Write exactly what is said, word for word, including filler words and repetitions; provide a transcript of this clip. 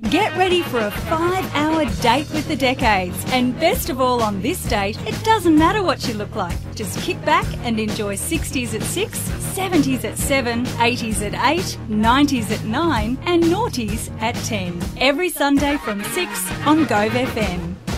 Get ready for a five-hour date with the decades. And best of all, on this date, it doesn't matter what you look like. Just kick back and enjoy sixties at six, seventies at seven, eighties at eight, nineties at nine and noughties at ten. Every Sunday from six on Gove F M.